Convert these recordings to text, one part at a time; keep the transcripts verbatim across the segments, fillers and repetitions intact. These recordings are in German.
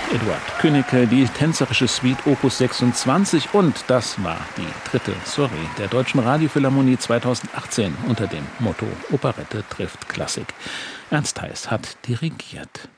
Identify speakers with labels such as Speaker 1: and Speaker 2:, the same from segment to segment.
Speaker 1: Eduard Künnecke, die tänzerische Suite Opus sechsundzwanzig, und das war die dritte Soiree der Deutschen Radiophilharmonie zweitausendachtzehn unter dem Motto Operette trifft Klassik. Ernst Heiß hat dirigiert.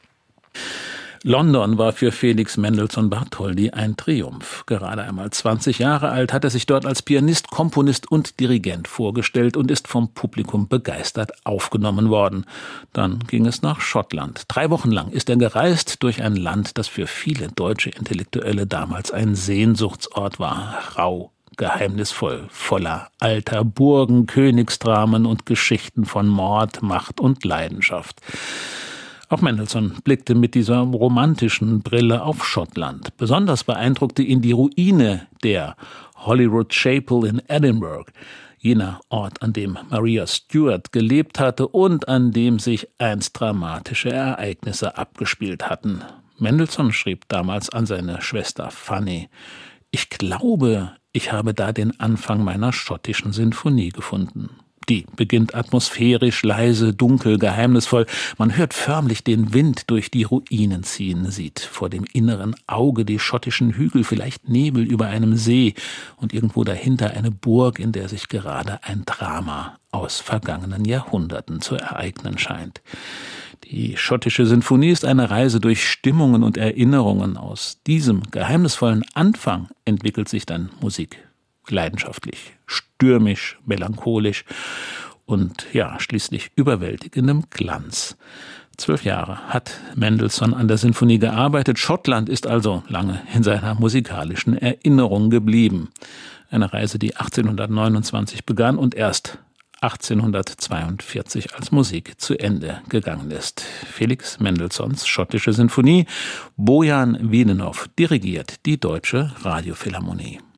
Speaker 1: London war für Felix Mendelssohn Bartholdy ein Triumph. Gerade einmal zwanzig Jahre alt hat er sich dort als Pianist, Komponist und Dirigent vorgestellt und ist vom Publikum begeistert aufgenommen worden. Dann ging es nach Schottland. Drei Wochen lang ist er gereist durch ein Land, das für viele deutsche Intellektuelle damals ein Sehnsuchtsort war. Rau, geheimnisvoll, voller alter Burgen, Königsdramen und Geschichten von Mord, Macht und Leidenschaft. Auch Mendelssohn blickte mit dieser romantischen Brille auf Schottland. Besonders beeindruckte ihn die Ruine der Holyrood Chapel in Edinburgh, jener Ort, an dem Maria Stuart gelebt hatte und an dem sich einst dramatische Ereignisse abgespielt hatten. Mendelssohn schrieb damals an seine Schwester Fanny: Ich glaube, ich habe da den Anfang meiner schottischen Sinfonie gefunden. Die beginnt atmosphärisch, leise, dunkel, geheimnisvoll. Man hört förmlich den Wind durch die Ruinen ziehen, sieht vor dem inneren Auge die schottischen Hügel, vielleicht Nebel über einem See und irgendwo dahinter eine Burg, in der sich gerade ein Drama aus vergangenen Jahrhunderten zu ereignen scheint. Die schottische Sinfonie ist eine Reise durch Stimmungen und Erinnerungen. Aus diesem geheimnisvollen Anfang entwickelt sich dann Musik. Leidenschaftlich, stürmisch, melancholisch und ja, schließlich überwältigendem Glanz. Zwölf Jahre hat Mendelssohn an der Sinfonie gearbeitet. Schottland ist also lange in seiner musikalischen Erinnerung geblieben. Eine Reise, die achtzehnhundertneunundzwanzig begann und erst achtzehnhundertzweiundvierzig als Musik zu Ende gegangen ist. Felix Mendelssohns schottische Sinfonie. Bojan Widenov dirigiert die Deutsche Radiophilharmonie.